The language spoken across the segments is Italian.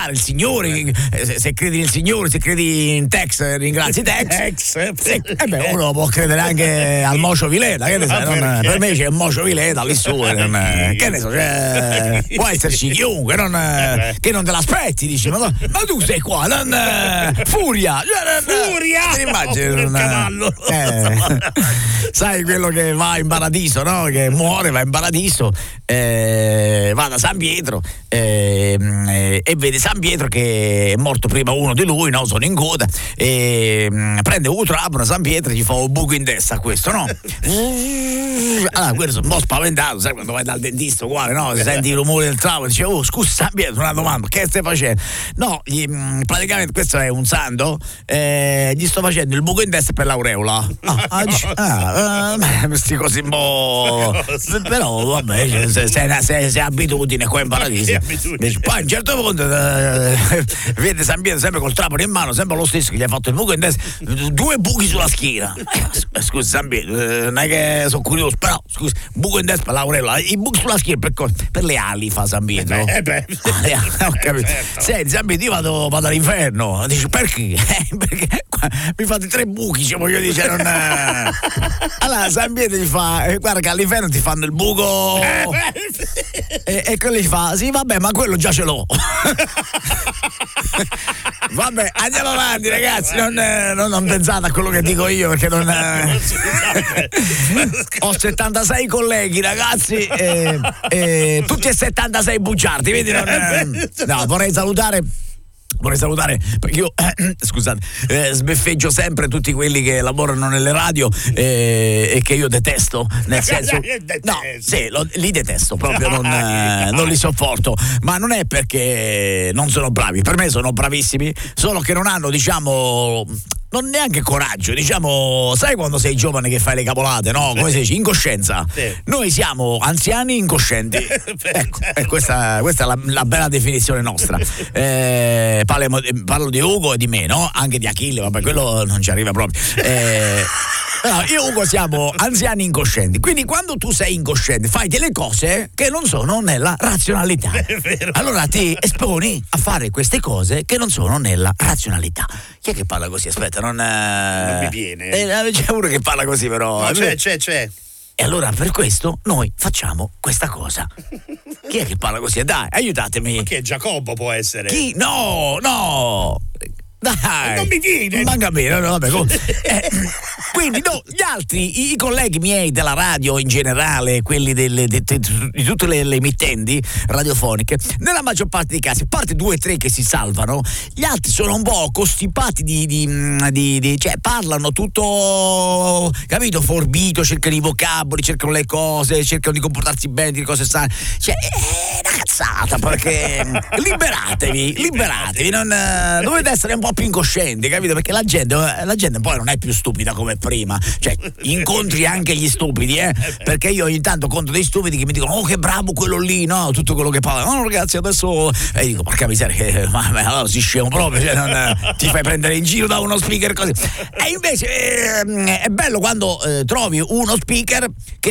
ringraziare il Signore, se credi nel Signore, se credi in Tex, ringrazi Tex. Uno può credere anche al Mocio Vileta, che ne sai, per me c'è il Mocio Vileta lì su, che ne so, può esserci chiunque, che non te l'aspetti, dici, ma tu sei qua, Furia, ti immagini il cavallo, sai quello che va in paradiso, no? Che muore, va in paradiso, va da San Pietro e vede San Pietro che è morto prima uno di lui, no? Sono in coda, e prende un trapano, San Pietro gli fa un buco in testa a questo, no? Allora quello sono un po' spaventato, sai quando vai dal dentista uguale, no? Senti il rumore del trapano, dice, oh scusa San Pietro, una domanda, che stai facendo? No, praticamente questo è un santo, gli sto facendo il buco in testa per l'aureola. Questi così un po', però vabbè, se abitudine qua in paradiso. Poi a un certo punto vede San Pietro sempre col trapano in mano, sempre lo stesso che gli ha fatto il buco in testa, 2 buchi sulla schiena. Scusa San Pietro, non è che sono curioso, però scusa, buco in testa per l'aureola, i buchi sulla schiena per le ali fa San Pietro. Ho capito. Certo. Senti San Pietro, io vado all'inferno. Dice perché? Perché mi fate 3 buchi, cioè voglio dire, non... Allora San Pietro gli fa, guarda che all'inferno ti fanno il buco, e quello gli fa, sì vabbè, ma quello già ce l'ho. Vabbè, andiamo avanti ragazzi, non pensate a quello che dico io, perché non ho 76 colleghi ragazzi, tutti e 76 bugiardi, vedi? No, vorrei salutare, perché io scusate, sbeffeggio sempre tutti quelli che lavorano nelle radio e che io detesto, nel senso li detesto proprio, non li sopporto, ma non è perché non sono bravi, per me sono bravissimi, solo che non hanno, diciamo, non neanche coraggio, diciamo, sai quando sei giovane che fai le cavolate, no? Come si dice? Incoscienza. Sì. Noi siamo anziani incoscienti. Ecco, questa è la bella definizione nostra. Parlo di Ugo e di me, no? Anche di Achille, vabbè, quello non ci arriva proprio. No, io e Ugo siamo anziani incoscienti, quindi quando tu sei incosciente fai delle cose che non sono nella razionalità. Allora ti esponi a fare queste cose che non sono nella razionalità. Chi è che parla così? Aspetta, non mi viene. C'è uno che parla così, però. No, c'è. E allora per questo noi facciamo questa cosa. Chi è che parla così? Dai, aiutatemi. Ma che Giacobbo può essere? Chi? No. Dai, non mi viene. Manca bene, no, vabbè, quindi gli altri, i colleghi miei della radio in generale, quelli di tutte le emittenti radiofoniche, nella maggior parte dei casi, a parte 2 o 3 che si salvano, gli altri sono un po' costipati cioè parlano tutto, capito, forbito, cercano i vocaboli, cercano le cose, cercano di comportarsi bene, di cose sane, cioè è una cazzata, perché liberatevi, non dovete essere un po' più incoscienti, capito? Perché la gente poi non è più stupida come prima, cioè incontri anche gli stupidi, perché io ogni tanto conto dei stupidi che mi dicono oh che bravo quello lì, no, tutto quello che parla, no ragazzi adesso, e dico porca miseria, ma allora si scemo proprio, cioè non ti fai prendere in giro da uno speaker così. E invece è bello quando trovi uno speaker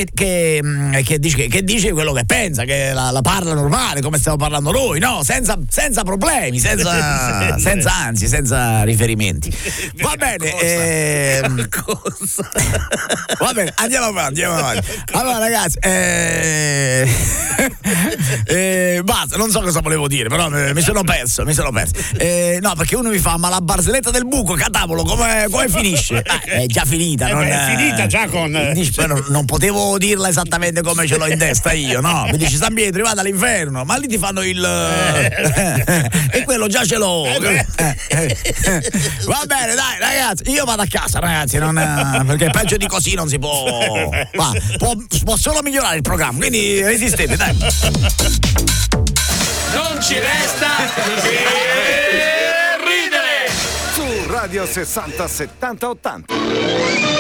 che dice quello che pensa, che la parla normale come stiamo parlando noi, no, senza problemi, senza ansie, senza riferimenti. Va bene, va bene, andiamo avanti. Allora ragazzi, basta, non so cosa volevo dire, però mi sono perso. No, perché uno mi fa ma la barzelletta del buco, catavolo, come finisce? È già finita, è finita già con non potevo dirla esattamente come ce l'ho in testa io, no? Mi dici San Pietro vado all'inferno, ma lì ti fanno il e quello già ce l'ho. Va bene, dai ragazzi, io vado a casa ragazzi, perché peggio di così non si può. Può solo migliorare il programma, quindi resistete, dai. Non ci resta che ridere su Radio 60 70 80.